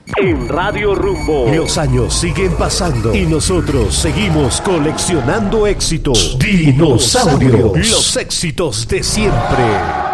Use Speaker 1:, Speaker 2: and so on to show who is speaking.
Speaker 1: En Radio Rumbo, los años siguen pasando y nosotros seguimos coleccionando éxitos. Dinosaurios, los éxitos de siempre.